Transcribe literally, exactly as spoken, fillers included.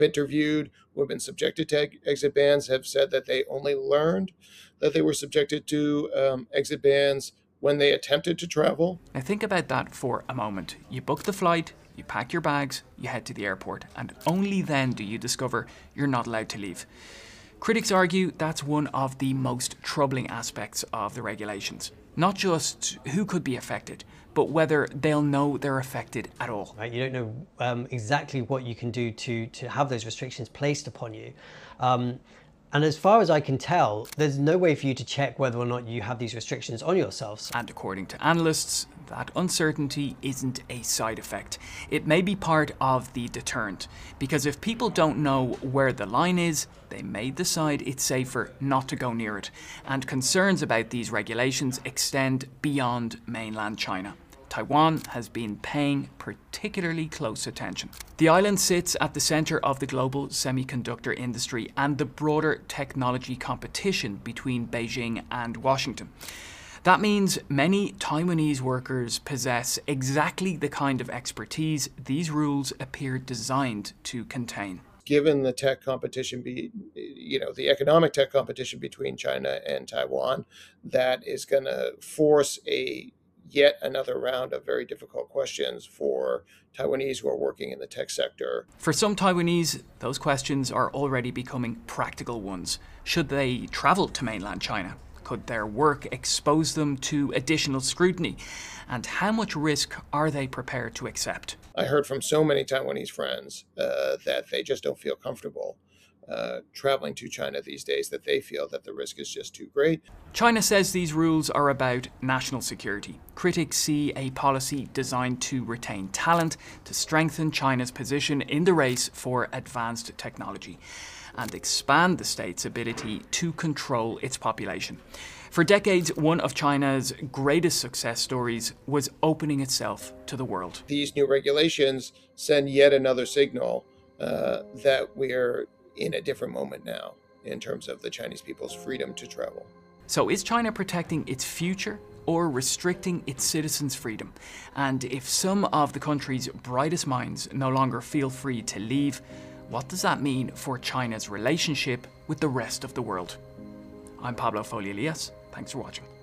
Interviewed who have been subjected to exit bans have said that they only learned that they were subjected to um, exit bans when they attempted to travel. Now think about that for a moment. You book the flight, you pack your bags, you head to the airport, and only then do you discover you're not allowed to leave. Critics argue that's one of the most troubling aspects of the regulations. Not just who could be affected, but whether they'll know they're affected at all. Right, you don't know um, exactly what you can do to, to have those restrictions placed upon you. Um, and as far as I can tell, there's no way for you to check whether or not you have these restrictions on yourselves. And according to analysts, that uncertainty isn't a side effect. It may be part of the deterrent, because if people don't know where the line is, they may decide it's safer not to go near it. And concerns about these regulations extend beyond mainland China. Taiwan has been paying particularly close attention. The island sits at the center of the global semiconductor industry and the broader technology competition between Beijing and Washington. That means many Taiwanese workers possess exactly the kind of expertise these rules appear designed to contain. Given the tech competition, be, you know, the economic tech competition between China and Taiwan, that is going to force a yet another round of very difficult questions for Taiwanese who are working in the tech sector. For some Taiwanese, those questions are already becoming practical ones. Should they travel to mainland China? Could their work expose them to additional scrutiny? And how much risk are they prepared to accept? I heard from so many Taiwanese friends uh, that they just don't feel comfortable Uh, traveling to China these days, that they feel that the risk is just too great. China says these rules are about national security. Critics see a policy designed to retain talent, to strengthen China's position in the race for advanced technology, and expand the state's ability to control its population. For decades, one of China's greatest success stories was opening itself to the world. These new regulations send yet another signal uh, that we're in a different moment now in terms of the Chinese people's freedom to travel. So is China protecting its future or restricting its citizens' freedom? And if some of the country's brightest minds no longer feel free to leave, what does that mean for China's relationship with the rest of the world? I'm Pablo Foley Elias. Thanks for watching.